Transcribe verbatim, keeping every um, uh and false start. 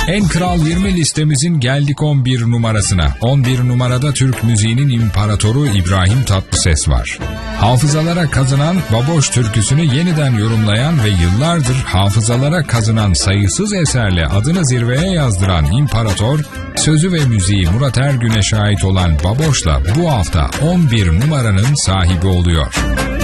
En Kral yirmi listemizin geldik on bir numarasına. on bir numarada Türk müziğinin imparatoru İbrahim Tatlıses var. Hafızalara kazınan Baboş türküsünü yeniden yorumlayan ve yıllardır hafızalara kazınan sayısız eserle adını zirveye yazdıran imparator, sözü ve müziği Murat Ergün'e şahit olan Baboş'la bu hafta on bir numaranın sahibi oluyor.